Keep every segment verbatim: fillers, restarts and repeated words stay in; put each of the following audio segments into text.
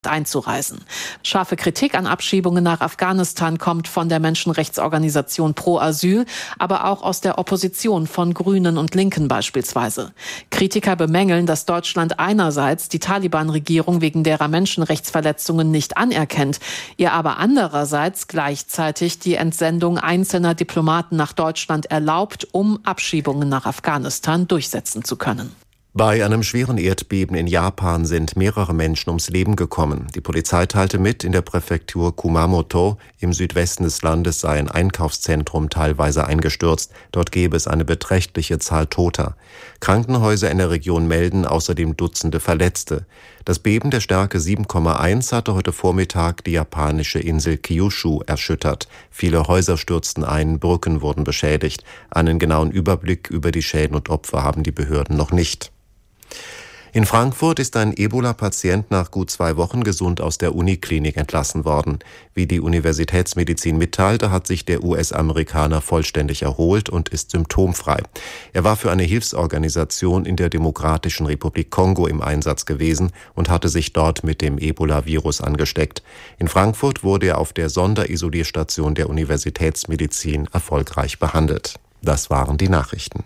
einzureisen. Scharfe Kritik an Abschiebungen nach Afghanistan kommt von der Menschenrechtsorganisation Pro Asyl, aber auch aus der Opposition von Grünen und Linken beispielsweise. Kritiker bemängeln, dass Deutschland einerseits die Taliban-Regierung wegen derer Menschenrechtsverletzungen nicht anerkennt, ihr aber andererseits gleichzeitig die Entsendung einzelner Diplomaten nach Deutschland erlaubt, um Abschiebungen nach Afghanistan durchsetzen zu können. Bei einem schweren Erdbeben in Japan sind mehrere Menschen ums Leben gekommen. Die Polizei teilte mit, in der Präfektur Kumamoto im Südwesten des Landes sei ein Einkaufszentrum teilweise eingestürzt. Dort gäbe es eine beträchtliche Zahl Toter. Krankenhäuser in der Region melden außerdem Dutzende Verletzte. Das Beben der Stärke sieben Komma eins hatte heute Vormittag die japanische Insel Kyushu erschüttert. Viele Häuser stürzten ein, Brücken wurden beschädigt. Einen genauen Überblick über die Schäden und Opfer haben die Behörden noch nicht. In Frankfurt ist ein Ebola-Patient nach gut zwei Wochen gesund aus der Uniklinik entlassen worden. Wie die Universitätsmedizin mitteilte, hat sich der U S-Amerikaner vollständig erholt und ist symptomfrei. Er war für eine Hilfsorganisation in der Demokratischen Republik Kongo im Einsatz gewesen und hatte sich dort mit dem Ebola-Virus angesteckt. In Frankfurt wurde er auf der Sonderisolierstation der Universitätsmedizin erfolgreich behandelt. Das waren die Nachrichten.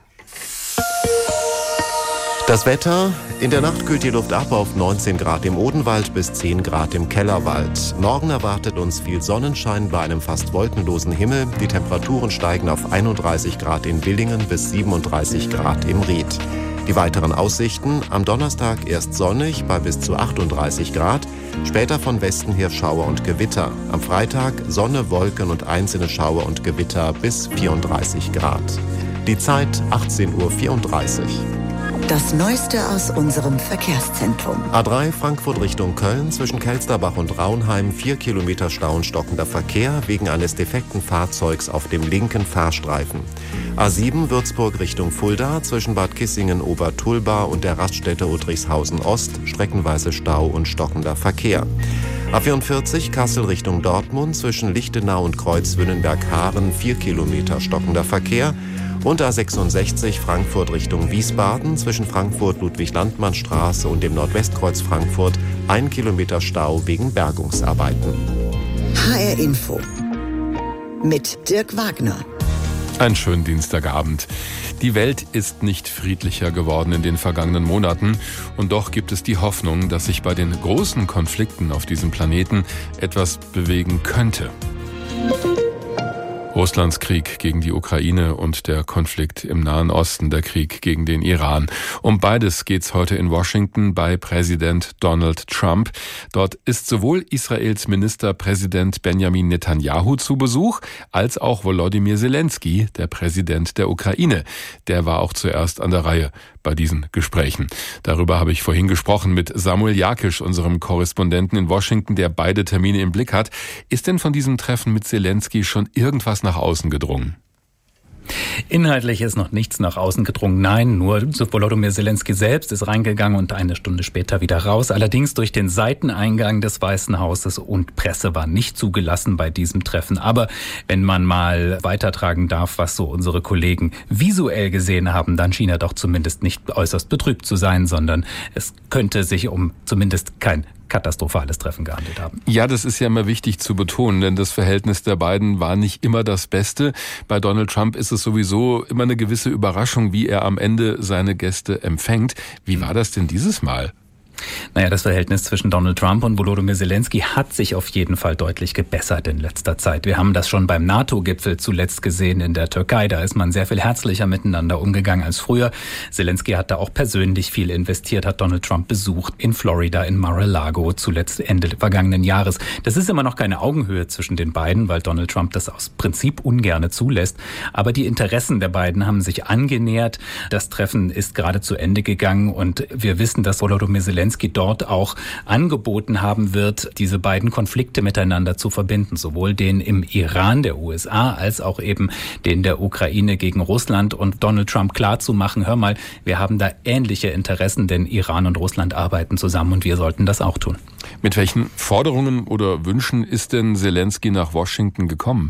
Das Wetter: In der Nacht kühlt die Luft ab auf neunzehn Grad im Odenwald bis zehn Grad im Kellerwald. Morgen erwartet uns viel Sonnenschein bei einem fast wolkenlosen Himmel. Die Temperaturen steigen auf einunddreißig Grad in Villingen bis siebenunddreißig Grad im Ried. Die weiteren Aussichten: Am Donnerstag erst sonnig bei bis zu achtunddreißig Grad, später von Westen her Schauer und Gewitter. Am Freitag Sonne, Wolken und einzelne Schauer und Gewitter bis vierunddreißig Grad. Die Zeit achtzehn Uhr vierunddreißig. Das Neueste aus unserem Verkehrszentrum. A drei Frankfurt Richtung Köln, zwischen Kelsterbach und Raunheim, vier Kilometer Stau und stockender Verkehr wegen eines defekten Fahrzeugs auf dem linken Fahrstreifen. A sieben Würzburg Richtung Fulda, zwischen Bad Kissingen, Obertulba und der Raststätte Udrichshausen Ost, streckenweise Stau und stockender Verkehr. A vierundvierzig Kassel Richtung Dortmund, zwischen Lichtenau und Kreuzwünnenberg-Haaren, vier Kilometer stockender Verkehr. Und A sechsundsechzig Frankfurt Richtung Wiesbaden, zwischen Frankfurt-Ludwig-Landmann-Straße und dem Nordwestkreuz Frankfurt, ein Kilometer Stau wegen Bergungsarbeiten. H R Info mit Dirk Wagner. Einen schönen Dienstagabend. Die Welt ist nicht friedlicher geworden in den vergangenen Monaten. Und doch gibt es die Hoffnung, dass sich bei den großen Konflikten auf diesem Planeten etwas bewegen könnte. Russlands Krieg gegen die Ukraine und der Konflikt im Nahen Osten, der Krieg gegen den Iran. Um beides geht's heute in Washington bei Präsident Donald Trump. Dort ist sowohl Israels Ministerpräsident Benjamin Netanyahu zu Besuch, als auch Volodymyr Zelensky, der Präsident der Ukraine. Der war auch zuerst an der Reihe bei diesen Gesprächen. Darüber habe ich vorhin gesprochen mit Samuel Jakisch, unserem Korrespondenten in Washington, der beide Termine im Blick hat. Ist denn von diesem Treffen mit Zelensky schon irgendwas nach außen gedrungen? Inhaltlich ist noch nichts nach außen gedrungen. Nein, nur Volodymyr Zelensky selbst ist reingegangen und eine Stunde später wieder raus. Allerdings durch den Seiteneingang des Weißen Hauses, und Presse war nicht zugelassen bei diesem Treffen. Aber wenn man mal weitertragen darf, was so unsere Kollegen visuell gesehen haben, dann schien er doch zumindest nicht äußerst betrübt zu sein, sondern es könnte sich um zumindest kein katastrophales Treffen gehandelt haben. Ja, das ist ja immer wichtig zu betonen, denn das Verhältnis der beiden war nicht immer das Beste. Bei Donald Trump ist es sowieso immer eine gewisse Überraschung, wie er am Ende seine Gäste empfängt. Wie war das denn dieses Mal? Naja, das Verhältnis zwischen Donald Trump und Volodymyr Zelensky hat sich auf jeden Fall deutlich gebessert in letzter Zeit. Wir haben das schon beim NATO-Gipfel zuletzt gesehen in der Türkei. Da ist man sehr viel herzlicher miteinander umgegangen als früher. Zelensky hat da auch persönlich viel investiert, hat Donald Trump besucht in Florida, in Mar-a-Lago, zuletzt Ende vergangenen Jahres. Das ist immer noch keine Augenhöhe zwischen den beiden, weil Donald Trump das aus Prinzip ungerne zulässt. Aber die Interessen der beiden haben sich angenähert. Das Treffen ist gerade zu Ende gegangen und wir wissen, dass Volodymyr Zelensky dort auch angeboten haben wird, diese beiden Konflikte miteinander zu verbinden, sowohl den im Iran der U S A als auch eben den der Ukraine gegen Russland, und Donald Trump klarzumachen, hör mal, wir haben da ähnliche Interessen, denn Iran und Russland arbeiten zusammen und wir sollten das auch tun. Mit welchen Forderungen oder Wünschen ist denn Zelensky nach Washington gekommen?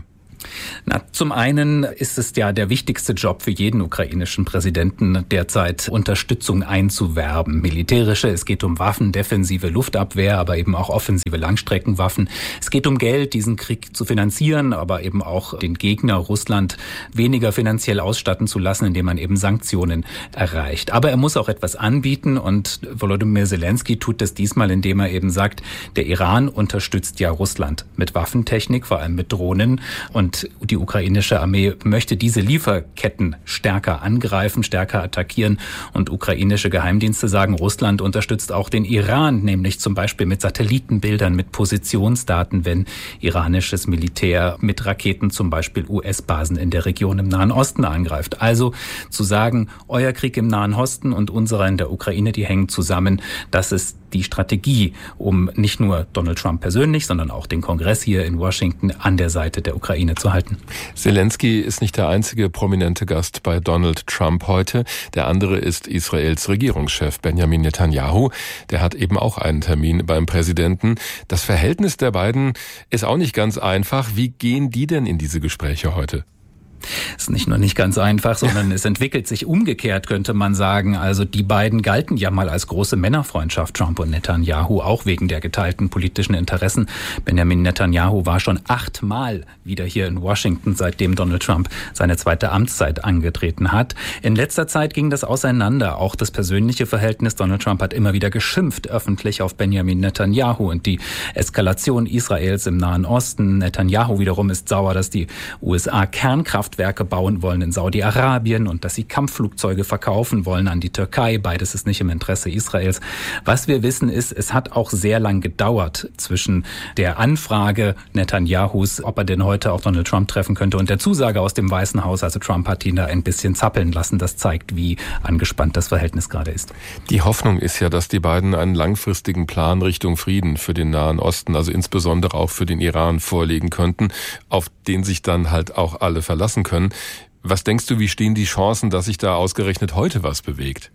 Na, zum einen ist es ja der wichtigste Job für jeden ukrainischen Präsidenten derzeit, Unterstützung einzuwerben. Militärische, es geht um Waffen, defensive Luftabwehr, aber eben auch offensive Langstreckenwaffen. Es geht um Geld, diesen Krieg zu finanzieren, aber eben auch den Gegner Russland weniger finanziell ausstatten zu lassen, indem man eben Sanktionen erreicht. Aber er muss auch etwas anbieten und Volodymyr Zelensky tut das diesmal, indem er eben sagt, der Iran unterstützt ja Russland mit Waffentechnik, vor allem mit Drohnen, und die ukrainische Armee möchte diese Lieferketten stärker angreifen, stärker attackieren. Und ukrainische Geheimdienste sagen, Russland unterstützt auch den Iran, nämlich zum Beispiel mit Satellitenbildern, mit Positionsdaten, wenn iranisches Militär mit Raketen zum Beispiel U S-Basen in der Region im Nahen Osten angreift. Also zu sagen, euer Krieg im Nahen Osten und unserer in der Ukraine, die hängen zusammen, das ist die Strategie, um nicht nur Donald Trump persönlich, sondern auch den Kongress hier in Washington an der Seite der Ukraine zu halten. Zelensky ist nicht der einzige prominente Gast bei Donald Trump heute. Der andere ist Israels Regierungschef Benjamin Netanyahu. Der hat eben auch einen Termin beim Präsidenten. Das Verhältnis der beiden ist auch nicht ganz einfach. Wie gehen die denn in diese Gespräche heute? Ist nicht nur nicht ganz einfach, sondern es entwickelt sich umgekehrt, könnte man sagen. Also die beiden galten ja mal als große Männerfreundschaft, Trump und Netanyahu, auch wegen der geteilten politischen Interessen. Benjamin Netanyahu war schon achtmal wieder hier in Washington, seitdem Donald Trump seine zweite Amtszeit angetreten hat. In letzter Zeit ging das auseinander, auch das persönliche Verhältnis. Donald Trump hat immer wieder geschimpft öffentlich auf Benjamin Netanyahu und die Eskalation Israels im Nahen Osten. Netanyahu wiederum ist sauer, dass die U S A Kernkraft Werke bauen wollen in Saudi-Arabien und dass sie Kampfflugzeuge verkaufen wollen an die Türkei. Beides ist nicht im Interesse Israels. Was wir wissen ist, es hat auch sehr lang gedauert zwischen der Anfrage Netanyahus, ob er denn heute auch Donald Trump treffen könnte, und der Zusage aus dem Weißen Haus. Also Trump hat ihn da ein bisschen zappeln lassen. Das zeigt, wie angespannt das Verhältnis gerade ist. Die Hoffnung ist ja, dass die beiden einen langfristigen Plan Richtung Frieden für den Nahen Osten, also insbesondere auch für den Iran, vorlegen könnten, auf den sich dann halt auch alle verlassen können. Was denkst du, wie stehen die Chancen, dass sich da ausgerechnet heute was bewegt?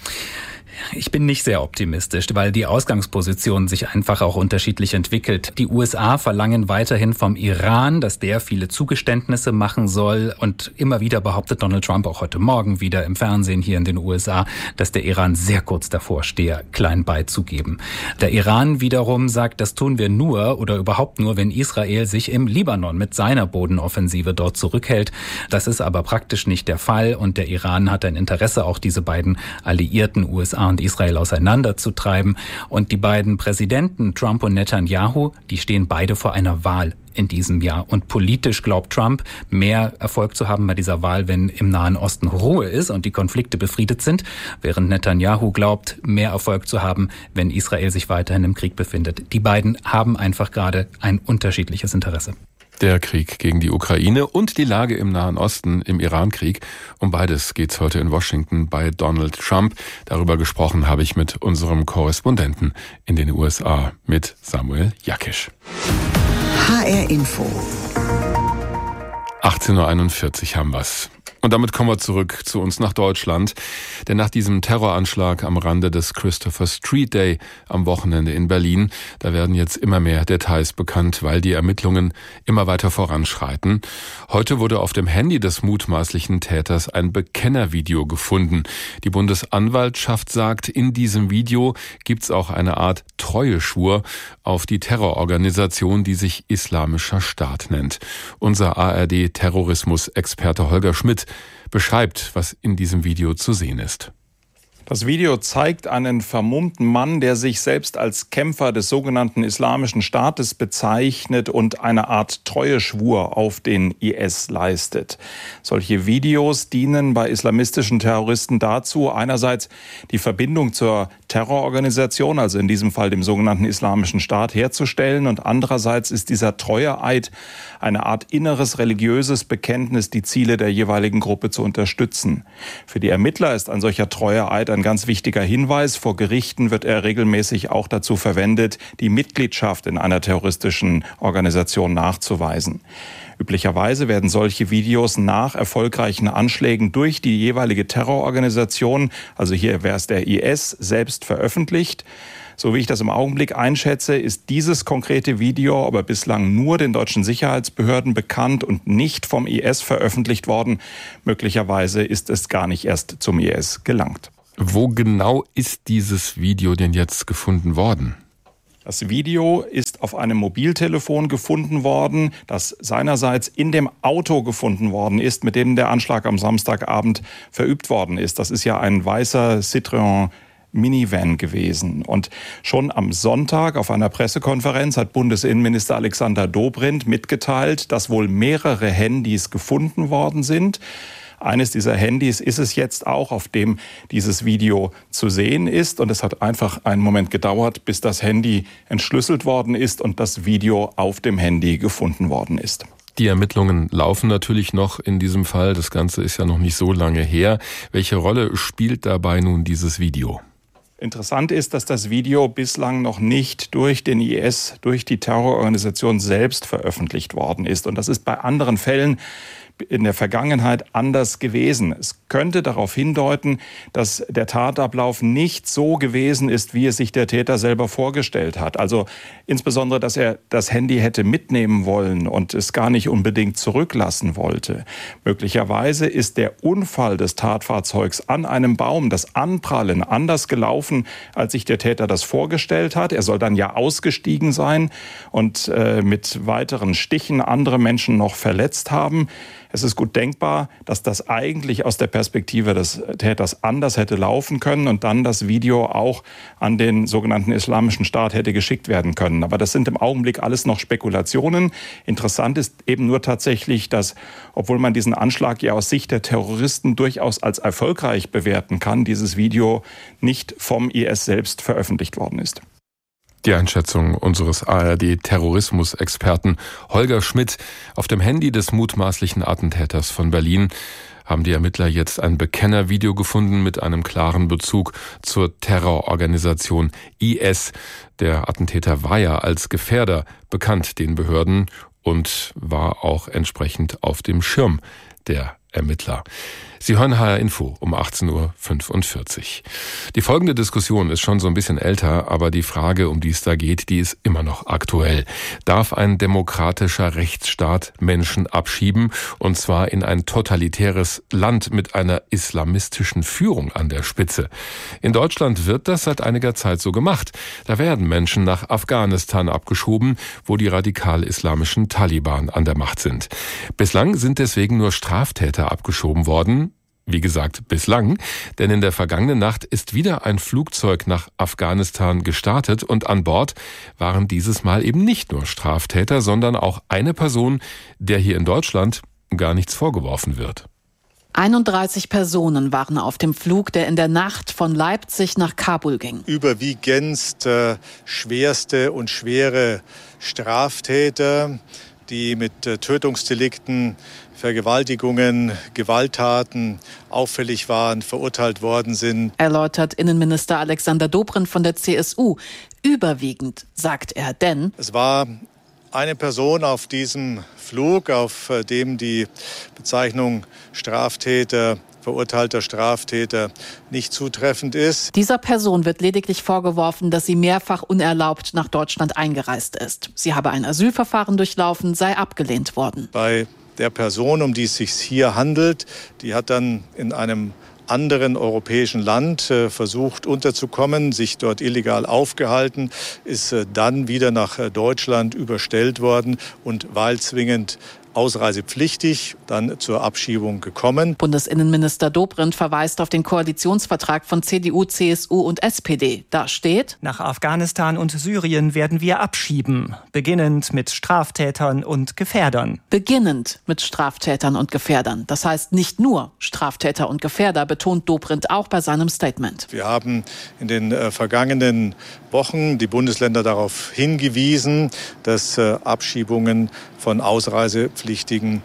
Ich bin nicht sehr optimistisch, weil die Ausgangsposition sich einfach auch unterschiedlich entwickelt. Die U S A verlangen weiterhin vom Iran, dass der viele Zugeständnisse machen soll. Und immer wieder behauptet Donald Trump, auch heute Morgen wieder im Fernsehen hier in den U S A, dass der Iran sehr kurz davor stehe, klein beizugeben. Der Iran wiederum sagt, das tun wir nur oder überhaupt nur, wenn Israel sich im Libanon mit seiner Bodenoffensive dort zurückhält. Das ist aber praktisch nicht der Fall. Und der Iran hat ein Interesse, auch diese beiden alliierten U S A und Israel auseinanderzutreiben. Und die beiden Präsidenten, Trump und Netanyahu, die stehen beide vor einer Wahl in diesem Jahr. Und politisch glaubt Trump, mehr Erfolg zu haben bei dieser Wahl, wenn im Nahen Osten Ruhe ist und die Konflikte befriedet sind, während Netanyahu glaubt, mehr Erfolg zu haben, wenn Israel sich weiterhin im Krieg befindet. Die beiden haben einfach gerade ein unterschiedliches Interesse. Der Krieg gegen die Ukraine und die Lage im Nahen Osten, im Irankrieg. Um beides geht's heute in Washington bei Donald Trump. Darüber gesprochen habe ich mit unserem Korrespondenten in den U S A, mit Samuel Jakisch. H R Info. achtzehn Uhr einundvierzig haben wir's. Und damit kommen wir zurück zu uns nach Deutschland. Denn nach diesem Terroranschlag am Rande des Christopher Street Day am Wochenende in Berlin, da werden jetzt immer mehr Details bekannt, weil die Ermittlungen immer weiter voranschreiten. Heute wurde auf dem Handy des mutmaßlichen Täters ein Bekennervideo gefunden. Die Bundesanwaltschaft sagt, in diesem Video gibt's auch eine Art Treueschwur auf die Terrororganisation, die sich Islamischer Staat nennt. Unser A R D-Terrorismus-Experte Holger Schmidt beschreibt, was in diesem Video zu sehen ist. Das Video zeigt einen vermummten Mann, der sich selbst als Kämpfer des sogenannten Islamischen Staates bezeichnet und eine Art Treueschwur auf den I S leistet. Solche Videos dienen bei islamistischen Terroristen dazu, einerseits die Verbindung zur Terrororganisation, also in diesem Fall dem sogenannten Islamischen Staat, herzustellen, und andererseits ist dieser Treueeid eine Art inneres religiöses Bekenntnis, die Ziele der jeweiligen Gruppe zu unterstützen. Für die Ermittler ist ein solcher Treueeid ein ganz wichtiger Hinweis. Vor Gerichten wird er regelmäßig auch dazu verwendet, die Mitgliedschaft in einer terroristischen Organisation nachzuweisen. Üblicherweise werden solche Videos nach erfolgreichen Anschlägen durch die jeweilige Terrororganisation, also hier wäre es der I S, selbst veröffentlicht. So wie ich das im Augenblick einschätze, ist dieses konkrete Video aber bislang nur den deutschen Sicherheitsbehörden bekannt und nicht vom I S veröffentlicht worden. Möglicherweise ist es gar nicht erst zum I S gelangt. Wo genau ist dieses Video denn jetzt gefunden worden? Das Video ist auf einem Mobiltelefon gefunden worden, das seinerseits in dem Auto gefunden worden ist, mit dem der Anschlag am Samstagabend verübt worden ist. Das ist ja ein weißer Citroën Minivan gewesen. Und schon am Sonntag auf einer Pressekonferenz hat Bundesinnenminister Alexander Dobrindt mitgeteilt, dass wohl mehrere Handys gefunden worden sind. Eines dieser Handys ist es jetzt auch, auf dem dieses Video zu sehen ist. Und es hat einfach einen Moment gedauert, bis das Handy entschlüsselt worden ist und das Video auf dem Handy gefunden worden ist. Die Ermittlungen laufen natürlich noch in diesem Fall. Das Ganze ist ja noch nicht so lange her. Welche Rolle spielt dabei nun dieses Video? Interessant ist, dass das Video bislang noch nicht durch den I S, durch die Terrororganisation selbst veröffentlicht worden ist. Und das ist bei anderen Fällen in der Vergangenheit anders gewesen. Es könnte darauf hindeuten, dass der Tatablauf nicht so gewesen ist, wie es sich der Täter selber vorgestellt hat. Also insbesondere, dass er das Handy hätte mitnehmen wollen und es gar nicht unbedingt zurücklassen wollte. Möglicherweise ist der Unfall des Tatfahrzeugs an einem Baum, das Anprallen, anders gelaufen, als sich der Täter das vorgestellt hat. Er soll dann ja ausgestiegen sein und äh, mit weiteren Stichen andere Menschen noch verletzt haben. Es ist gut denkbar, dass das eigentlich aus der Perspektive des Täters anders hätte laufen können und dann das Video auch an den sogenannten Islamischen Staat hätte geschickt werden können. Aber das sind im Augenblick alles noch Spekulationen. Interessant ist eben nur tatsächlich, dass, obwohl man diesen Anschlag ja aus Sicht der Terroristen durchaus als erfolgreich bewerten kann, dieses Video nicht vom I S selbst veröffentlicht worden ist. Die Einschätzung unseres A R D-Terrorismus-Experten Holger Schmidt. Auf dem Handy des mutmaßlichen Attentäters von Berlin haben die Ermittler jetzt ein Bekennervideo gefunden mit einem klaren Bezug zur Terrororganisation I S. Der Attentäter war ja als Gefährder bekannt den Behörden und war auch entsprechend auf dem Schirm der Ermittler. Sie hören H R Info um achtzehn Uhr fünfundvierzig. Die folgende Diskussion ist schon so ein bisschen älter, aber die Frage, um die es da geht, die ist immer noch aktuell. Darf ein demokratischer Rechtsstaat Menschen abschieben, und zwar in ein totalitäres Land mit einer islamistischen Führung an der Spitze? In Deutschland wird das seit einiger Zeit so gemacht. Da werden Menschen nach Afghanistan abgeschoben, wo die radikal-islamischen Taliban an der Macht sind. Bislang sind deswegen nur Straftäter abgeschoben worden. Wie gesagt, bislang, denn in der vergangenen Nacht ist wieder ein Flugzeug nach Afghanistan gestartet und an Bord waren dieses Mal eben nicht nur Straftäter, sondern auch eine Person, der hier in Deutschland gar nichts vorgeworfen wird. einunddreißig Personen waren auf dem Flug, der in der Nacht von Leipzig nach Kabul ging. Überwiegend äh, schwerste und schwere Straftäter, die mit äh, Tötungsdelikten, Vergewaltigungen, Gewalttaten auffällig waren, verurteilt worden sind. Erläutert Innenminister Alexander Dobrindt von der C S U. Überwiegend, sagt er, denn es war eine Person auf diesem Flug, auf dem die Bezeichnung Straftäter, verurteilter Straftäter nicht zutreffend ist. Dieser Person wird lediglich vorgeworfen, dass sie mehrfach unerlaubt nach Deutschland eingereist ist. Sie habe ein Asylverfahren durchlaufen, sei abgelehnt worden. Bei der Person, um die es sich hier handelt, die hat dann in einem anderen europäischen Land äh, versucht unterzukommen, sich dort illegal aufgehalten, ist äh, dann wieder nach äh, Deutschland überstellt worden und wahlzwingend ausreisepflichtig, dann zur Abschiebung gekommen. Bundesinnenminister Dobrindt verweist auf den Koalitionsvertrag von C D U, C S U und S P D. Da steht: Nach Afghanistan und Syrien werden wir abschieben, beginnend mit Straftätern und Gefährdern. Beginnend mit Straftätern und Gefährdern. Das heißt nicht nur Straftäter und Gefährder, betont Dobrindt auch bei seinem Statement. Wir haben in den äh, vergangenen Wochen die Bundesländer darauf hingewiesen, dass äh, Abschiebungen von Ausreisepflichtigen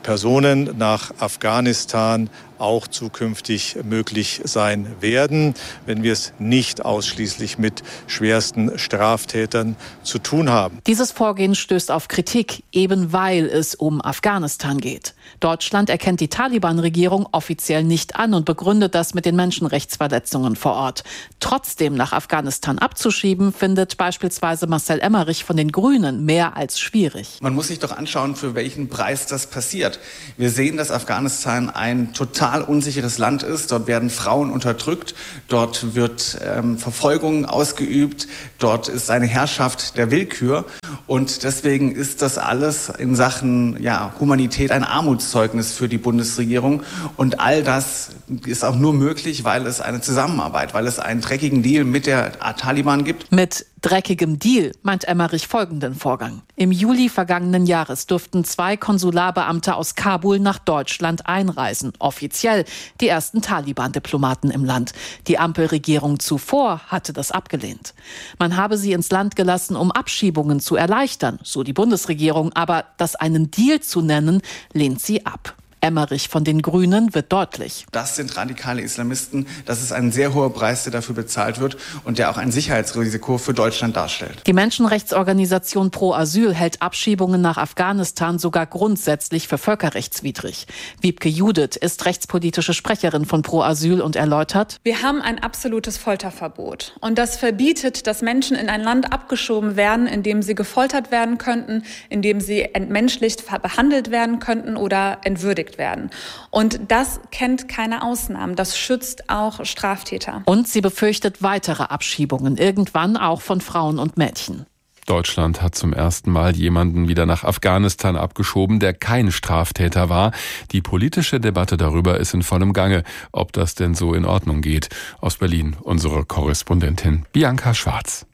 Personen nach Afghanistan auch zukünftig möglich sein werden, wenn wir es nicht ausschließlich mit schwersten Straftätern zu tun haben. Dieses Vorgehen stößt auf Kritik, eben weil es um Afghanistan geht. Deutschland erkennt die Taliban-Regierung offiziell nicht an und begründet das mit den Menschenrechtsverletzungen vor Ort. Trotzdem nach Afghanistan abzuschieben, findet beispielsweise Marcel Emmerich von den Grünen mehr als schwierig. Man muss sich doch anschauen, für welchen Preis das passiert. Wir sehen, dass Afghanistan ein total unsicheres Land ist. Dort werden Frauen unterdrückt, dort wird ähm, Verfolgung ausgeübt, dort ist eine Herrschaft der Willkür. Und deswegen ist das alles in Sachen ja, Humanität ein Armutszeugnis für die Bundesregierung. Und all das ist auch nur möglich, weil es eine Zusammenarbeit, weil es einen dreckigen Deal mit der Taliban gibt. Mit dreckigem Deal meint Emmerich folgenden Vorgang. Im Juli vergangenen Jahres durften zwei Konsularbeamte aus Kabul nach Deutschland einreisen. Offiziell die ersten Taliban-Diplomaten im Land. Die Ampelregierung zuvor hatte das abgelehnt. Man habe sie ins Land gelassen, um Abschiebungen zu erleichtern, so die Bundesregierung. Aber das einen Deal zu nennen, lehnt sie ab. Emmerich von den Grünen wird deutlich. Das sind radikale Islamisten. Das ist ein sehr hoher Preis, der dafür bezahlt wird und der auch ein Sicherheitsrisiko für Deutschland darstellt. Die Menschenrechtsorganisation Pro Asyl hält Abschiebungen nach Afghanistan sogar grundsätzlich für völkerrechtswidrig. Wiebke Judith ist rechtspolitische Sprecherin von Pro Asyl und erläutert: Wir haben ein absolutes Folterverbot. Und das verbietet, dass Menschen in ein Land abgeschoben werden, in dem sie gefoltert werden könnten, in dem sie entmenschlicht behandelt werden könnten oder entwürdigt werden. Und das kennt keine Ausnahmen. Das schützt auch Straftäter. Und sie befürchtet weitere Abschiebungen, irgendwann auch von Frauen und Mädchen. Deutschland hat zum ersten Mal jemanden wieder nach Afghanistan abgeschoben, der kein Straftäter war. Die politische Debatte darüber ist in vollem Gange, ob das denn so in Ordnung geht. Aus Berlin unsere Korrespondentin Bianca Schwarz.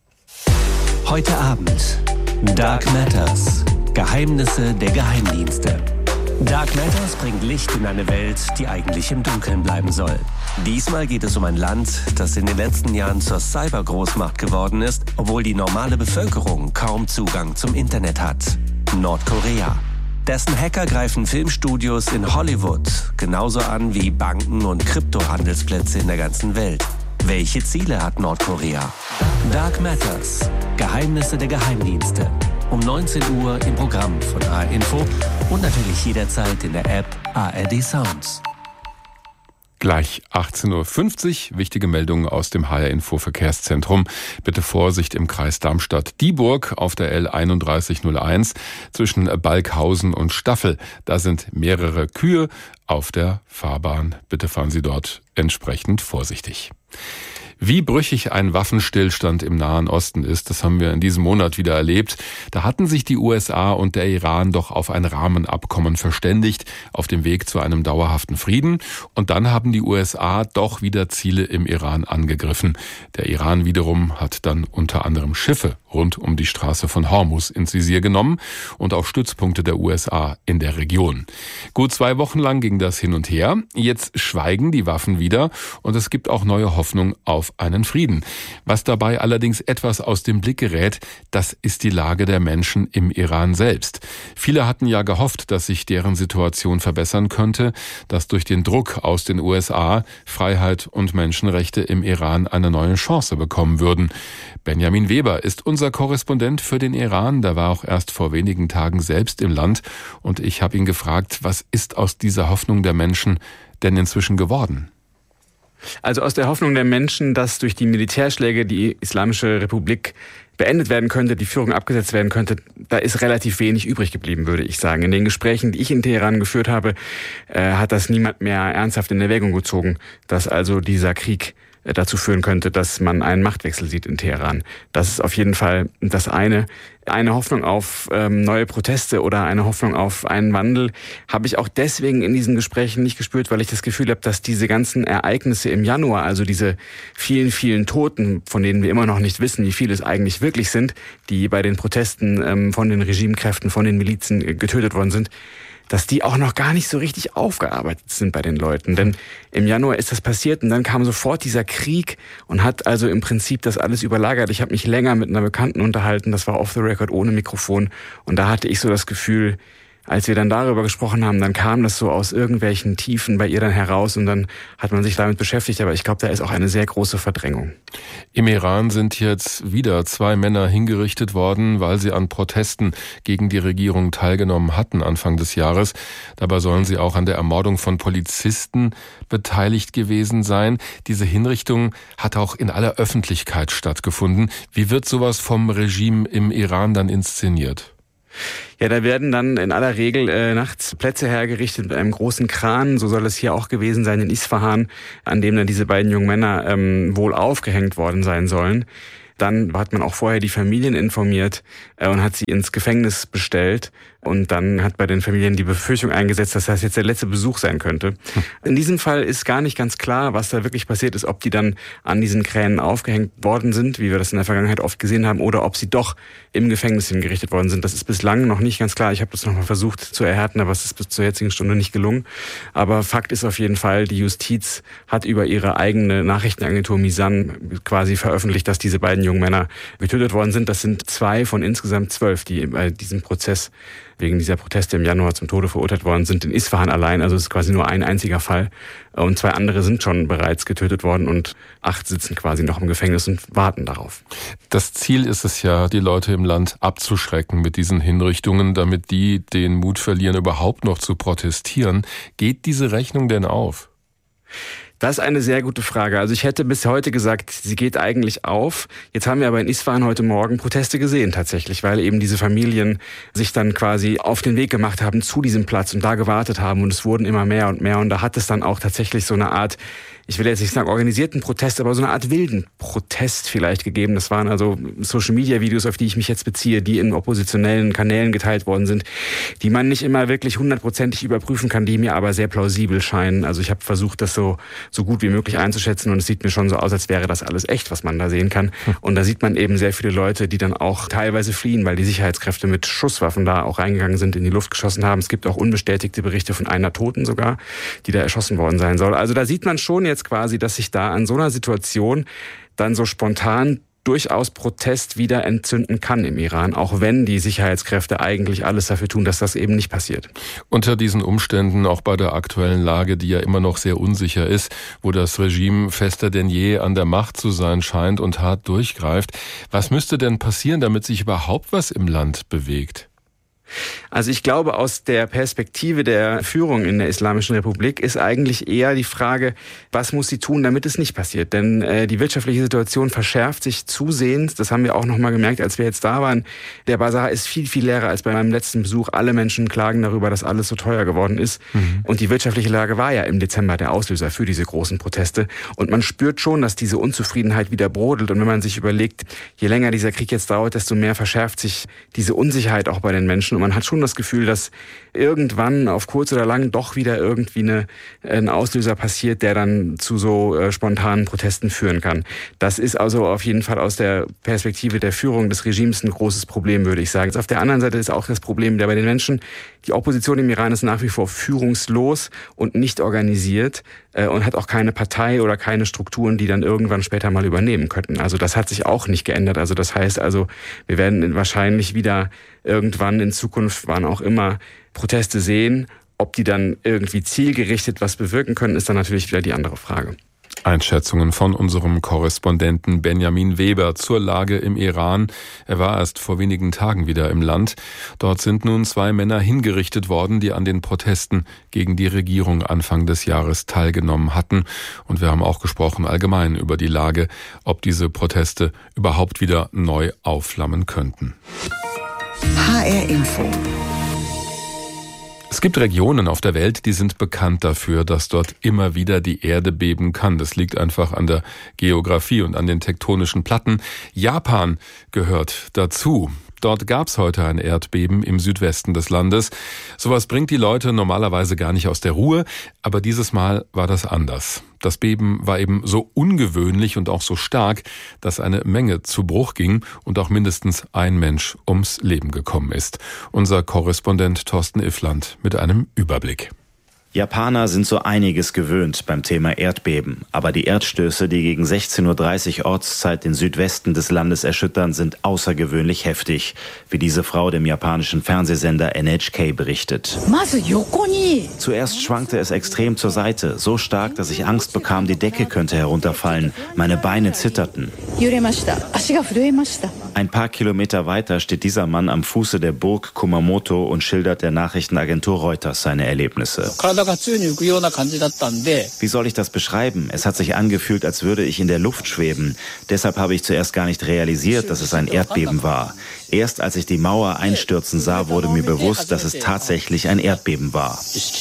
Heute Abend Dark Matters. Geheimnisse der Geheimdienste. Dark Matters bringt Licht in eine Welt, die eigentlich im Dunkeln bleiben soll. Diesmal geht es um ein Land, das in den letzten Jahren zur Cybergroßmacht geworden ist, obwohl die normale Bevölkerung kaum Zugang zum Internet hat. Nordkorea. Dessen Hacker greifen Filmstudios in Hollywood genauso an wie Banken und Kryptohandelsplätze in der ganzen Welt. Welche Ziele hat Nordkorea? Dark Matters. Geheimnisse der Geheimdienste. Um neunzehn Uhr im Programm von A R Info und natürlich jederzeit in der App A R D Sounds. Gleich achtzehn Uhr fünfzig, wichtige Meldungen aus dem H R Info Verkehrszentrum. Bitte Vorsicht im Kreis Darmstadt-Dieburg auf der L einunddreißig null eins zwischen Balkhausen und Staffel. Da sind mehrere Kühe auf der Fahrbahn. Bitte fahren Sie dort entsprechend vorsichtig. Wie brüchig ein Waffenstillstand im Nahen Osten ist, das haben wir in diesem Monat wieder erlebt. Da hatten sich die U S A und der Iran doch auf ein Rahmenabkommen verständigt, auf dem Weg zu einem dauerhaften Frieden. Und dann haben die U S A doch wieder Ziele im Iran angegriffen. Der Iran wiederum hat dann unter anderem Schiffe rund um die Straße von Hormuz ins Visier genommen und auch Stützpunkte der U S A in der Region. Gut zwei Wochen lang ging das hin und her. Jetzt schweigen die Waffen wieder und es gibt auch neue Hoffnung auf einen Frieden. Was dabei allerdings etwas aus dem Blick gerät, das ist die Lage der Menschen im Iran selbst. Viele hatten ja gehofft, dass sich deren Situation verbessern könnte, dass durch den Druck aus den U S A Freiheit und Menschenrechte im Iran eine neue Chance bekommen würden. Benjamin Weber ist unser Korrespondent für den Iran. Der war auch erst vor wenigen Tagen selbst im Land. Und ich habe ihn gefragt, was ist aus dieser Hoffnung der Menschen denn inzwischen geworden? Also aus der Hoffnung der Menschen, dass durch die Militärschläge die Islamische Republik beendet werden könnte, die Führung abgesetzt werden könnte, da ist relativ wenig übrig geblieben, würde ich sagen. In den Gesprächen, die ich in Teheran geführt habe, äh, hat das niemand mehr ernsthaft in Erwägung gezogen, dass also dieser Krieg dazu führen könnte, dass man einen Machtwechsel sieht in Teheran. Das ist auf jeden Fall das eine. Eine Hoffnung auf ähm, neue Proteste oder eine Hoffnung auf einen Wandel habe ich auch deswegen in diesen Gesprächen nicht gespürt, weil ich das Gefühl habe, dass diese ganzen Ereignisse im Januar, also diese vielen, vielen Toten, von denen wir immer noch nicht wissen, wie viele es eigentlich wirklich sind, die bei den Protesten ähm, von den Regimekräften, von den Milizen äh, getötet worden sind, dass die auch noch gar nicht so richtig aufgearbeitet sind bei den Leuten. Denn im Januar ist das passiert und dann kam sofort dieser Krieg und hat also im Prinzip das alles überlagert. Ich habe mich länger mit einer Bekannten unterhalten, das war off the record ohne Mikrofon. Und da hatte ich so das Gefühl, als wir dann darüber gesprochen haben, dann kam das so aus irgendwelchen Tiefen bei ihr dann heraus und dann hat man sich damit beschäftigt. Aber ich glaube, da ist auch eine sehr große Verdrängung. Im Iran sind jetzt wieder zwei Männer hingerichtet worden, weil sie an Protesten gegen die Regierung teilgenommen hatten Anfang des Jahres. Dabei sollen sie auch an der Ermordung von Polizisten beteiligt gewesen sein. Diese Hinrichtung hat auch in aller Öffentlichkeit stattgefunden. Wie wird sowas vom Regime im Iran dann inszeniert? Ja, da werden dann in aller Regel äh, nachts Plätze hergerichtet mit einem großen Kran. So soll es hier auch gewesen sein in Isfahan, an dem dann diese beiden jungen Männer ähm, wohl aufgehängt worden sein sollen. Dann hat man auch vorher die Familien informiert äh, und hat sie ins Gefängnis bestellt. Und dann hat bei den Familien die Befürchtung eingesetzt, dass das jetzt der letzte Besuch sein könnte. In diesem Fall ist gar nicht ganz klar, was da wirklich passiert ist, ob die dann an diesen Kränen aufgehängt worden sind, wie wir das in der Vergangenheit oft gesehen haben, oder ob sie doch im Gefängnis hingerichtet worden sind. Das ist bislang noch nicht ganz klar. Ich habe das nochmal versucht zu erhärten, aber es ist bis zur jetzigen Stunde nicht gelungen. Aber Fakt ist auf jeden Fall, die Justiz hat über ihre eigene Nachrichtenagentur Misan quasi veröffentlicht, dass diese beiden jungen Männer getötet worden sind. Das sind zwei von insgesamt zwölf, die bei diesem Prozess wegen dieser Proteste im Januar zum Tode verurteilt worden sind, in Isfahan allein. Also es ist quasi nur ein einziger Fall. Und zwei andere sind schon bereits getötet worden und acht sitzen quasi noch im Gefängnis und warten darauf. Das Ziel ist es ja, die Leute im Land abzuschrecken mit diesen Hinrichtungen, damit die den Mut verlieren, überhaupt noch zu protestieren. Geht diese Rechnung denn auf? Das ist eine sehr gute Frage. Also ich hätte bis heute gesagt, sie geht eigentlich auf. Jetzt haben wir aber in Isfahan heute Morgen Proteste gesehen tatsächlich, weil eben diese Familien sich dann quasi auf den Weg gemacht haben zu diesem Platz und da gewartet haben und es wurden immer mehr und mehr und da hat es dann auch tatsächlich so eine Art, ich will jetzt nicht sagen organisierten Protest, aber so eine Art wilden Protest vielleicht gegeben. Das waren also Social-Media-Videos, auf die ich mich jetzt beziehe, die in oppositionellen Kanälen geteilt worden sind, die man nicht immer wirklich hundertprozentig überprüfen kann, die mir aber sehr plausibel scheinen. Also ich habe versucht, das so so gut wie möglich einzuschätzen und es sieht mir schon so aus, als wäre das alles echt, was man da sehen kann. Und da sieht man eben sehr viele Leute, die dann auch teilweise fliehen, weil die Sicherheitskräfte mit Schusswaffen da auch reingegangen sind, in die Luft geschossen haben. Es gibt auch unbestätigte Berichte von einer Toten sogar, die da erschossen worden sein soll. Also da sieht man schon jetzt quasi, dass sich da an so einer Situation dann so spontan durchaus Protest wieder entzünden kann im Iran, auch wenn die Sicherheitskräfte eigentlich alles dafür tun, dass das eben nicht passiert. Unter diesen Umständen, auch bei der aktuellen Lage, die ja immer noch sehr unsicher ist, wo das Regime fester denn je an der Macht zu sein scheint und hart durchgreift, was müsste denn passieren, damit sich überhaupt was im Land bewegt? Also ich glaube, aus der Perspektive der Führung in der Islamischen Republik ist eigentlich eher die Frage, was muss sie tun, damit es nicht passiert? Denn äh, die wirtschaftliche Situation verschärft sich zusehends. Das haben wir auch noch mal gemerkt, als wir jetzt da waren. Der Bazar ist viel, viel leerer als bei meinem letzten Besuch. Alle Menschen klagen darüber, dass alles so teuer geworden ist. Mhm. Und die wirtschaftliche Lage war ja im Dezember der Auslöser für diese großen Proteste. Und man spürt schon, dass diese Unzufriedenheit wieder brodelt. Und wenn man sich überlegt, je länger dieser Krieg jetzt dauert, desto mehr verschärft sich diese Unsicherheit auch bei den Menschen. Und man hat schon das Gefühl, dass irgendwann auf kurz oder lang doch wieder irgendwie eine, ein Auslöser passiert, der dann zu so äh, spontanen Protesten führen kann. Das ist also auf jeden Fall aus der Perspektive der Führung des Regimes ein großes Problem, würde ich sagen. Jetzt auf der anderen Seite ist auch das Problem der bei den Menschen, die Opposition im Iran ist nach wie vor führungslos und nicht organisiert äh, und hat auch keine Partei oder keine Strukturen, die dann irgendwann später mal übernehmen könnten. Also das hat sich auch nicht geändert. Also das heißt also, wir werden wahrscheinlich wieder irgendwann in Zukunft, wann auch immer, Proteste sehen. Ob die dann irgendwie zielgerichtet was bewirken können, ist dann natürlich wieder die andere Frage. Einschätzungen von unserem Korrespondenten Benjamin Weber zur Lage im Iran. Er war erst vor wenigen Tagen wieder im Land. Dort sind nun zwei Männer hingerichtet worden, die an den Protesten gegen die Regierung Anfang des Jahres teilgenommen hatten. Und wir haben auch gesprochen allgemein über die Lage, ob diese Proteste überhaupt wieder neu aufflammen könnten. H R Info. Es gibt Regionen auf der Welt, die sind bekannt dafür, dass dort immer wieder die Erde beben kann. Das liegt einfach an der Geografie und an den tektonischen Platten. Japan gehört dazu. Dort gab's heute ein Erdbeben im Südwesten des Landes. Sowas bringt die Leute normalerweise gar nicht aus der Ruhe, aber dieses Mal war das anders. Das Beben war eben so ungewöhnlich und auch so stark, dass eine Menge zu Bruch ging und auch mindestens ein Mensch ums Leben gekommen ist. Unser Korrespondent Thorsten Iffland mit einem Überblick. Japaner sind so einiges gewöhnt beim Thema Erdbeben. Aber die Erdstöße, die gegen sechzehn Uhr dreißig Ortszeit den Südwesten des Landes erschüttern, sind außergewöhnlich heftig, wie diese Frau dem japanischen Fernsehsender N H K berichtet. Zuerst schwankte es extrem zur Seite, so stark, dass ich Angst bekam, die Decke könnte herunterfallen. Meine Beine zitterten. Ein paar Kilometer weiter steht dieser Mann am Fuße der Burg Kumamoto und schildert der Nachrichtenagentur Reuters seine Erlebnisse. Wie soll ich das beschreiben? Es hat sich angefühlt, als würde ich in der Luft schweben. Deshalb habe ich zuerst gar nicht realisiert, dass es ein Erdbeben war. Erst als ich die Mauer einstürzen sah, wurde mir bewusst, dass es tatsächlich ein Erdbeben war.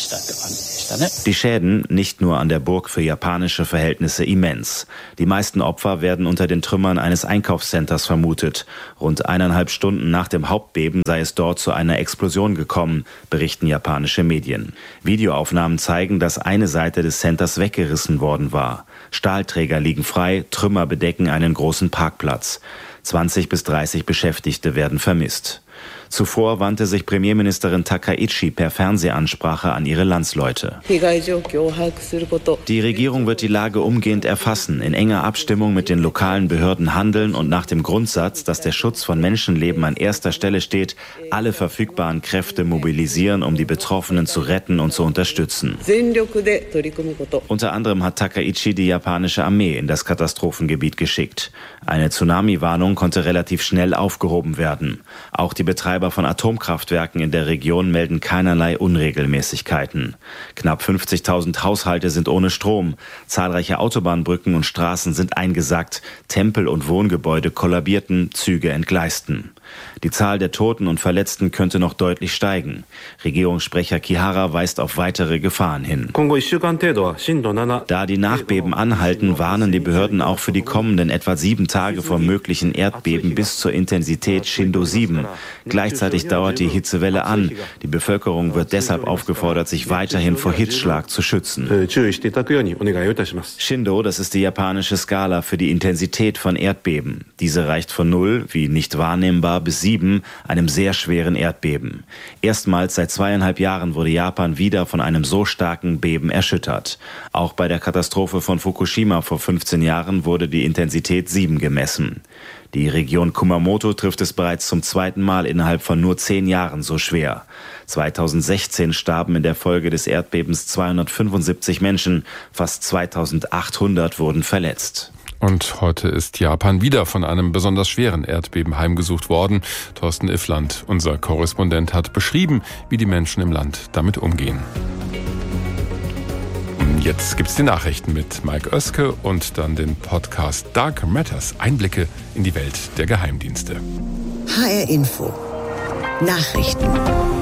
Die Schäden, nicht nur an der Burg, für japanische Verhältnisse immens. Die meisten Opfer werden unter den Trümmern eines Einkaufscenters vermutet. Rund eineinhalb Stunden nach dem Hauptbeben sei es dort zu einer Explosion gekommen, berichten japanische Medien. Videoaufnahmen zeigen, dass eine Seite des Centers weggerissen worden war. Stahlträger liegen frei, Trümmer bedecken einen großen Parkplatz. zwanzig bis dreißig Beschäftigte werden vermisst. Zuvor wandte sich Premierministerin Takaichi per Fernsehansprache an ihre Landsleute. Die Regierung wird die Lage umgehend erfassen, in enger Abstimmung mit den lokalen Behörden handeln und nach dem Grundsatz, dass der Schutz von Menschenleben an erster Stelle steht, alle verfügbaren Kräfte mobilisieren, um die Betroffenen zu retten und zu unterstützen. Unter anderem hat Takaichi die japanische Armee in das Katastrophengebiet geschickt. Eine Tsunami-Warnung konnte relativ schnell aufgehoben werden. Auch die Betreiber von Atomkraftwerken in der Region melden keinerlei Unregelmäßigkeiten. Knapp fünfzigtausend Haushalte sind ohne Strom. Zahlreiche Autobahnbrücken und Straßen sind eingesackt. Tempel und Wohngebäude kollabierten, Züge entgleisten. Die Zahl der Toten und Verletzten könnte noch deutlich steigen. Regierungssprecher Kihara weist auf weitere Gefahren hin. Da die Nachbeben anhalten, warnen die Behörden auch für die kommenden etwa sieben Tage vor möglichen Erdbeben bis zur Intensität Shindo sieben. Gleichzeitig dauert die Hitzewelle an. Die Bevölkerung wird deshalb aufgefordert, sich weiterhin vor Hitzschlag zu schützen. Shindo, das ist die japanische Skala für die Intensität von Erdbeben. Diese reicht von null, wie nicht wahrnehmbar, bis sieben, einem sehr schweren Erdbeben. Erstmals seit zweieinhalb Jahren wurde Japan wieder von einem so starken Beben erschüttert. Auch bei der Katastrophe von Fukushima vor fünfzehn Jahren wurde die Intensität sieben gemessen. Die Region Kumamoto trifft es bereits zum zweiten Mal innerhalb von nur zehn Jahren so schwer. zweitausendsechzehn starben in der Folge des Erdbebens zweihundertfünfundsiebzig Menschen, fast zweitausendachthundert wurden verletzt. Und heute ist Japan wieder von einem besonders schweren Erdbeben heimgesucht worden. Thorsten Iffland, unser Korrespondent, hat beschrieben, wie die Menschen im Land damit umgehen. Jetzt gibt's die Nachrichten mit Mike Oeske und dann den Podcast Dark Matters. Einblicke in die Welt der Geheimdienste. H R Info. Nachrichten.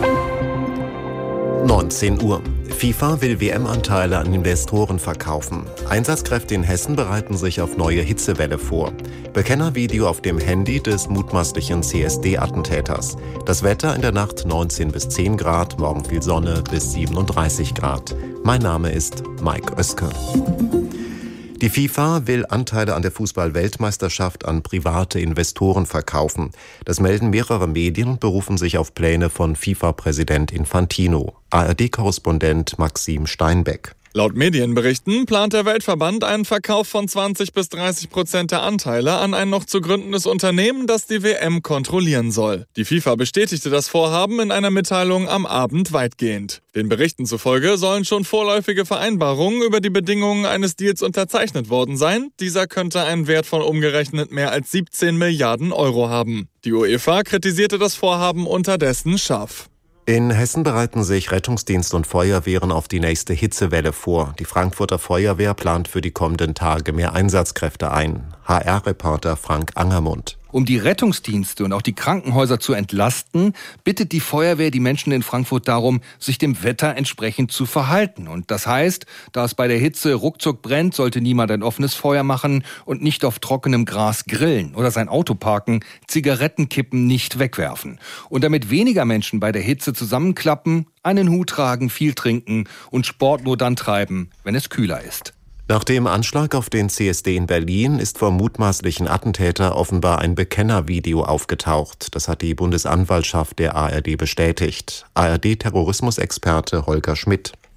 neunzehn Uhr. FIFA will W M-Anteile an Investoren verkaufen. Einsatzkräfte in Hessen bereiten sich auf neue Hitzewelle vor. Bekennervideo auf dem Handy des mutmaßlichen C S D-Attentäters. Das Wetter in der Nacht neunzehn bis zehn Grad, morgen viel Sonne bis siebenunddreißig Grad. Mein Name ist Mike Oeske. Die FIFA will Anteile an der Fußball-Weltmeisterschaft an private Investoren verkaufen. Das melden mehrere Medien und berufen sich auf Pläne von FIFA-Präsident Infantino. A R D-Korrespondent Maxim Steinbeck. Laut Medienberichten plant der Weltverband einen Verkauf von zwanzig bis dreißig Prozent der Anteile an ein noch zu gründendes Unternehmen, das die W M kontrollieren soll. Die FIFA bestätigte das Vorhaben in einer Mitteilung am Abend weitgehend. Den Berichten zufolge sollen schon vorläufige Vereinbarungen über die Bedingungen eines Deals unterzeichnet worden sein. Dieser könnte einen Wert von umgerechnet mehr als siebzehn Milliarden Euro haben. Die UEFA kritisierte das Vorhaben unterdessen scharf. In Hessen bereiten sich Rettungsdienst und Feuerwehren auf die nächste Hitzewelle vor. Die Frankfurter Feuerwehr plant für die kommenden Tage mehr Einsatzkräfte ein. H R-Reporter Frank Angermund. Um die Rettungsdienste und auch die Krankenhäuser zu entlasten, bittet die Feuerwehr die Menschen in Frankfurt darum, sich dem Wetter entsprechend zu verhalten. Und das heißt, da es bei der Hitze ruckzuck brennt, sollte niemand ein offenes Feuer machen und nicht auf trockenem Gras grillen oder sein Auto parken, Zigarettenkippen nicht wegwerfen. Und damit weniger Menschen bei der Hitze zusammenklappen, einen Hut tragen, viel trinken und Sport nur dann treiben, wenn es kühler ist. Nach dem Anschlag auf den C S D in Berlin ist vom mutmaßlichen Attentäter offenbar ein Bekennervideo aufgetaucht. Das hat die Bundesanwaltschaft der A R D bestätigt. A R D-Terrorismusexperte Holger Schmidt.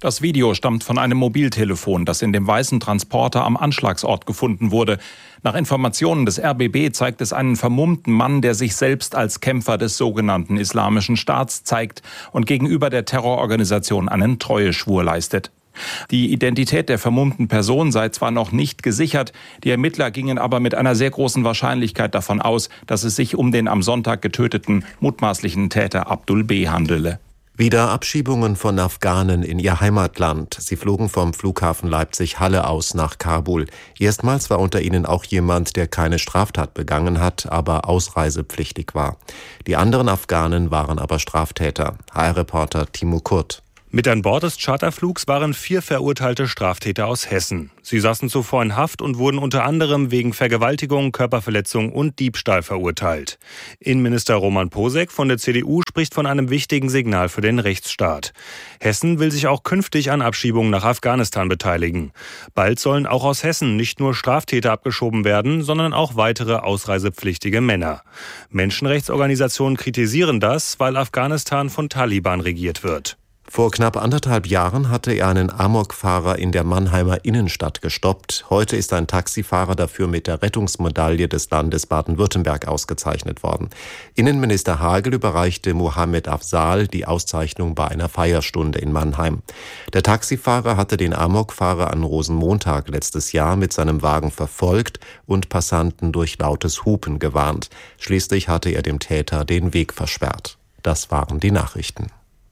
Das Video stammt von einem Mobiltelefon, das in dem weißen Transporter am Anschlagsort gefunden wurde. Nach Informationen des R B B zeigt es einen vermummten Mann, der sich selbst als Kämpfer des sogenannten Islamischen Staats zeigt und gegenüber der Terrororganisation einen Treueschwur leistet. Die Identität der vermummten Person sei zwar noch nicht gesichert, die Ermittler gingen aber mit einer sehr großen Wahrscheinlichkeit davon aus, dass es sich um den am Sonntag getöteten mutmaßlichen Täter Abdul B. handele. Wieder Abschiebungen von Afghanen in ihr Heimatland. Sie flogen vom Flughafen Leipzig-Halle aus nach Kabul. Erstmals war unter ihnen auch jemand, der keine Straftat begangen hat, aber ausreisepflichtig war. Die anderen Afghanen waren aber Straftäter. H R-Reporter Timo Kurt. Mit an Bord des Charterflugs waren vier verurteilte Straftäter aus Hessen. Sie saßen zuvor in Haft und wurden unter anderem wegen Vergewaltigung, Körperverletzung und Diebstahl verurteilt. Innenminister Roman Posek von der C D U spricht von einem wichtigen Signal für den Rechtsstaat. Hessen will sich auch künftig an Abschiebungen nach Afghanistan beteiligen. Bald sollen auch aus Hessen nicht nur Straftäter abgeschoben werden, sondern auch weitere ausreisepflichtige Männer. Menschenrechtsorganisationen kritisieren das, weil Afghanistan von Taliban regiert wird. Vor knapp anderthalb Jahren hatte er einen Amokfahrer in der Mannheimer Innenstadt gestoppt. Heute ist ein Taxifahrer dafür mit der Rettungsmedaille des Landes Baden-Württemberg ausgezeichnet worden. Innenminister Hagel überreichte Mohammed Afzal die Auszeichnung bei einer Feierstunde in Mannheim. Der Taxifahrer hatte den Amokfahrer an Rosenmontag letztes Jahr mit seinem Wagen verfolgt und Passanten durch lautes Hupen gewarnt. Schließlich hatte er dem Täter den Weg versperrt. Das waren die Nachrichten.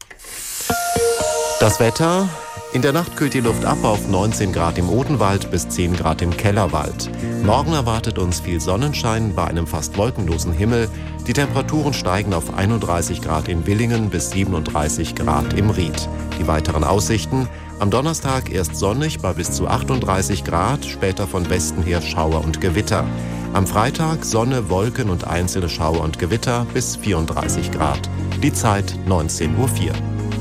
Das Wetter. In der Nacht kühlt die Luft ab auf neunzehn Grad im Odenwald bis zehn Grad im Kellerwald. Morgen erwartet uns viel Sonnenschein bei einem fast wolkenlosen Himmel. Die Temperaturen steigen auf einunddreißig Grad in Villingen bis siebenunddreißig Grad im Ried. Die weiteren Aussichten. Am Donnerstag erst sonnig bei bis zu achtunddreißig Grad, später von Westen her Schauer und Gewitter. Am Freitag Sonne, Wolken und einzelne Schauer und Gewitter bis vierunddreißig Grad. Die Zeit neunzehn Uhr vier.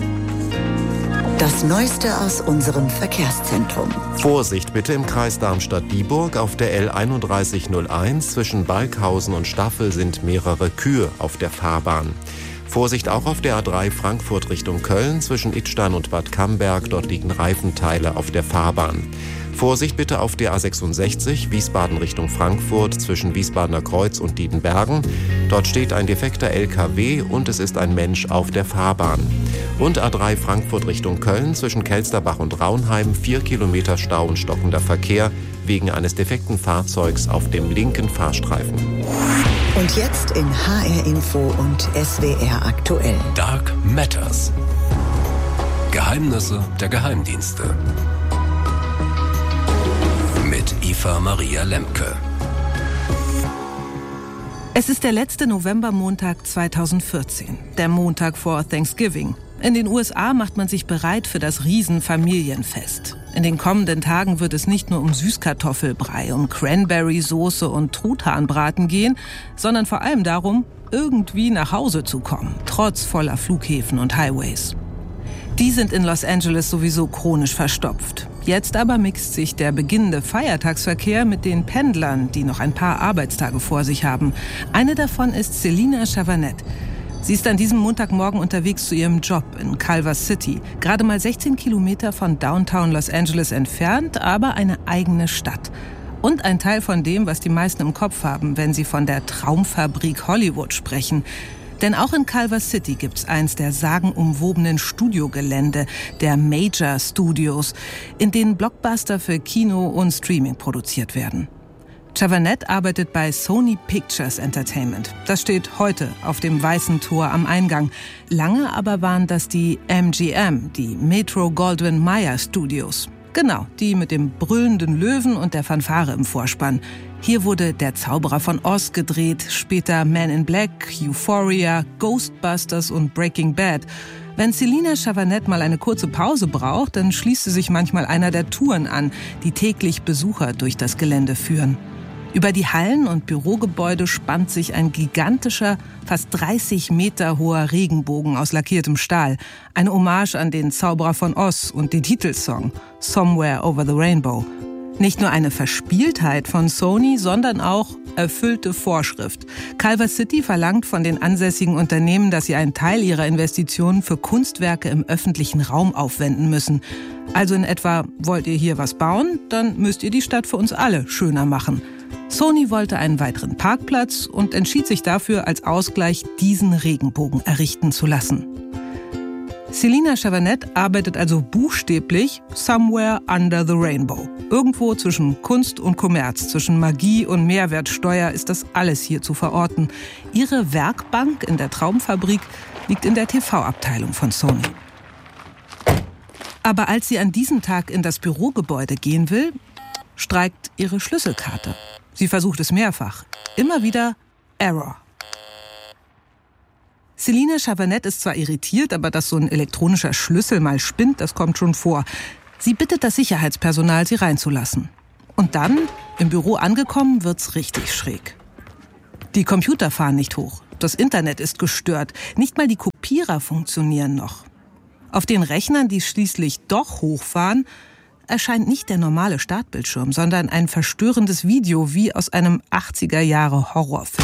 Das Neueste aus unserem Verkehrszentrum. Vorsicht bitte im Kreis Darmstadt-Dieburg. Auf der L einunddreißig null eins zwischen Balkhausen und Staffel sind mehrere Kühe auf der Fahrbahn. Vorsicht auch auf der A drei Frankfurt Richtung Köln zwischen Idstein und Bad Camberg. Dort liegen Reifenteile auf der Fahrbahn. Vorsicht bitte auf der A sechsundsechzig Wiesbaden Richtung Frankfurt zwischen Wiesbadener Kreuz und Diedenbergen. Dort steht ein defekter L K W und es ist ein Mensch auf der Fahrbahn. Und A drei Frankfurt Richtung Köln zwischen Kelsterbach und Raunheim vier Kilometer Stau und stockender Verkehr wegen eines defekten Fahrzeugs auf dem linken Fahrstreifen. Und jetzt in H R Info und S W R aktuell. Dark Matters. Geheimnisse der Geheimdienste. Mit Eva Maria Lemke. Es ist der letzte Novembermontag zweitausendvierzehn, der Montag vor Thanksgiving. In den U S A macht man sich bereit für das Riesenfamilienfest. In den kommenden Tagen wird es nicht nur um Süßkartoffelbrei, um Cranberry-Soße und Truthahnbraten gehen, sondern vor allem darum, irgendwie nach Hause zu kommen, trotz voller Flughäfen und Highways. Die sind in Los Angeles sowieso chronisch verstopft. Jetzt aber mixt sich der beginnende Feiertagsverkehr mit den Pendlern, die noch ein paar Arbeitstage vor sich haben. Eine davon ist Selina Chavanet. Sie ist an diesem Montagmorgen unterwegs zu ihrem Job in Culver City, gerade mal sechzehn Kilometer von Downtown Los Angeles entfernt, aber eine eigene Stadt. Und ein Teil von dem, was die meisten im Kopf haben, wenn sie von der Traumfabrik Hollywood sprechen. Denn auch in Culver City gibt's eins der sagenumwobenen Studiogelände, der Major Studios, in denen Blockbuster für Kino und Streaming produziert werden. Chavanet arbeitet bei Sony Pictures Entertainment. Das steht heute auf dem Weißen Tor am Eingang. Lange aber waren das die M G M, die Metro-Goldwyn-Mayer Studios. Genau, die mit dem brüllenden Löwen und der Fanfare im Vorspann. Hier wurde Der Zauberer von Oz gedreht, später Man in Black, Euphoria, Ghostbusters und Breaking Bad. Wenn Selina Chavanet mal eine kurze Pause braucht, dann schließt sie sich manchmal einer der Touren an, die täglich Besucher durch das Gelände führen. Über die Hallen und Bürogebäude spannt sich ein gigantischer, fast dreißig Meter hoher Regenbogen aus lackiertem Stahl. Eine Hommage an den Zauberer von Oz und den Titelsong Somewhere Over the Rainbow. Nicht nur eine Verspieltheit von Sony, sondern auch erfüllte Vorschrift. Culver City verlangt von den ansässigen Unternehmen, dass sie einen Teil ihrer Investitionen für Kunstwerke im öffentlichen Raum aufwenden müssen. Also in etwa, wollt ihr hier was bauen, dann müsst ihr die Stadt für uns alle schöner machen. Sony wollte einen weiteren Parkplatz und entschied sich dafür, als Ausgleich diesen Regenbogen errichten zu lassen. Celina Chavanette arbeitet also buchstäblich somewhere under the rainbow. Irgendwo zwischen Kunst und Kommerz, zwischen Magie und Mehrwertsteuer ist das alles hier zu verorten. Ihre Werkbank in der Traumfabrik liegt in der T V-Abteilung von Sony. Aber als sie an diesem Tag in das Bürogebäude gehen will, streikt ihre Schlüsselkarte. Sie versucht es mehrfach. Immer wieder Error. Celina Chavanette ist zwar irritiert, aber dass so ein elektronischer Schlüssel mal spinnt, das kommt schon vor. Sie bittet das Sicherheitspersonal, sie reinzulassen. Und dann, im Büro angekommen, wird's richtig schräg. Die Computer fahren nicht hoch, das Internet ist gestört, nicht mal die Kopierer funktionieren noch. Auf den Rechnern, die schließlich doch hochfahren, erscheint nicht der normale Startbildschirm, sondern ein verstörendes Video wie aus einem achtziger-Jahre-Horrorfilm.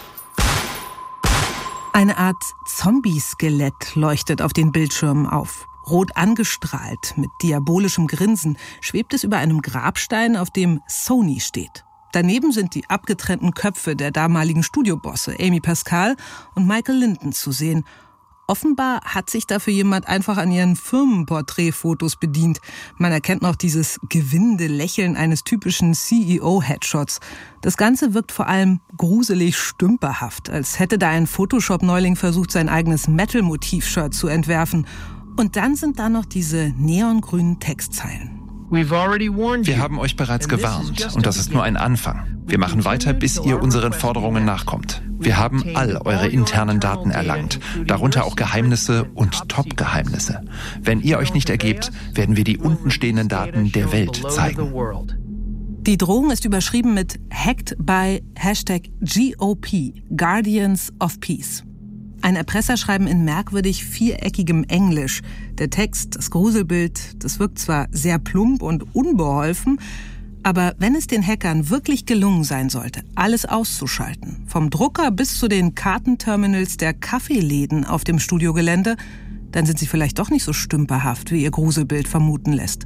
Eine Art Zombie-Skelett leuchtet auf den Bildschirmen auf. Rot angestrahlt, mit diabolischem Grinsen, schwebt es über einem Grabstein, auf dem Sony steht. Daneben sind die abgetrennten Köpfe der damaligen Studiobosse Amy Pascal und Michael Linden zu sehen. Offenbar hat sich dafür jemand einfach an ihren Firmenporträtfotos bedient. Man erkennt noch dieses gewinnende Lächeln eines typischen C E O-Headshots. Das Ganze wirkt vor allem gruselig stümperhaft, als hätte da ein Photoshop-Neuling versucht, sein eigenes Metal-Motiv-Shirt zu entwerfen. Und dann sind da noch diese neongrünen Textzeilen. Wir haben euch bereits gewarnt und das ist nur ein Anfang. Wir machen weiter, bis ihr unseren Forderungen nachkommt. Wir haben all eure internen Daten erlangt, darunter auch Geheimnisse und Top-Geheimnisse. Wenn ihr euch nicht ergebt, werden wir die untenstehenden Daten der Welt zeigen. Die Drohung ist überschrieben mit Hacked by Hashtag G O P, Guardians of Peace. Ein Erpresserschreiben in merkwürdig viereckigem Englisch. Der Text, das Gruselbild, das wirkt zwar sehr plump und unbeholfen, aber wenn es den Hackern wirklich gelungen sein sollte, alles auszuschalten, vom Drucker bis zu den Kartenterminals der Kaffeeläden auf dem Studiogelände, dann sind sie vielleicht doch nicht so stümperhaft, wie ihr Gruselbild vermuten lässt.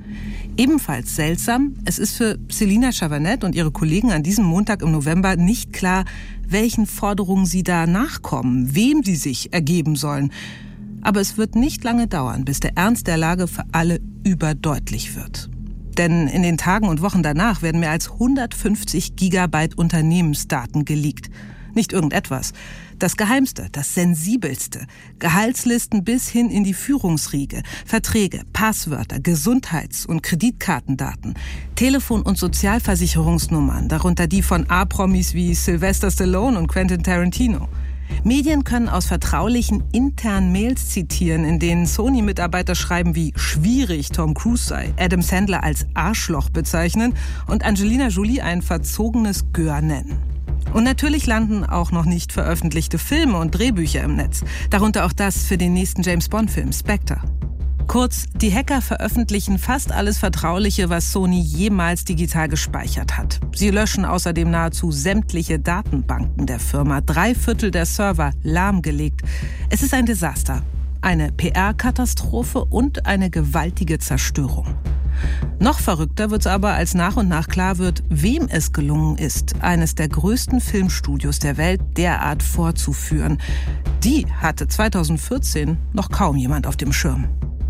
Ebenfalls seltsam, es ist für Celina Chavanette und ihre Kollegen an diesem Montag im November nicht klar, welchen Forderungen sie da nachkommen, wem sie sich ergeben sollen. Aber es wird nicht lange dauern, bis der Ernst der Lage für alle überdeutlich wird. Denn in den Tagen und Wochen danach werden mehr als hundertfünfzig Gigabyte Unternehmensdaten geleakt. Nicht irgendetwas. Das Geheimste, das Sensibelste. Gehaltslisten bis hin in die Führungsriege. Verträge, Passwörter, Gesundheits- und Kreditkartendaten. Telefon- und Sozialversicherungsnummern, darunter die von A-Promis wie Sylvester Stallone und Quentin Tarantino. Medien können aus vertraulichen internen Mails zitieren, in denen Sony-Mitarbeiter schreiben, wie schwierig Tom Cruise sei, Adam Sandler als Arschloch bezeichnen und Angelina Jolie ein verzogenes Gör nennen. Und natürlich landen auch noch nicht veröffentlichte Filme und Drehbücher im Netz, darunter auch das für den nächsten James-Bond-Film Spectre. Kurz, die Hacker veröffentlichen fast alles Vertrauliche, was Sony jemals digital gespeichert hat. Sie löschen außerdem nahezu sämtliche Datenbanken der Firma, drei Viertel der Server lahmgelegt. Es ist ein Desaster, eine P R-Katastrophe und eine gewaltige Zerstörung. Noch verrückter wird's aber, als nach und nach klar wird, wem es gelungen ist, eines der größten Filmstudios der Welt derart vorzuführen. Die hatte zweitausendvierzehn noch kaum jemand auf dem Schirm.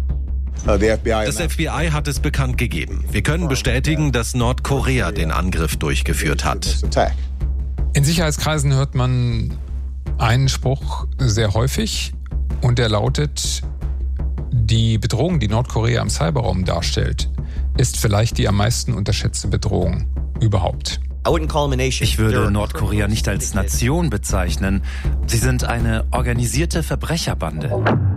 Das F B I hat es bekannt gegeben. Wir können bestätigen, dass Nordkorea den Angriff durchgeführt hat. In Sicherheitskreisen hört man einen Spruch sehr häufig und der lautet: Die Bedrohung, die Nordkorea im Cyberraum darstellt, ist vielleicht die am meisten unterschätzte Bedrohung überhaupt. Ich würde Nordkorea nicht als Nation bezeichnen. Sie sind eine organisierte Verbrecherbande.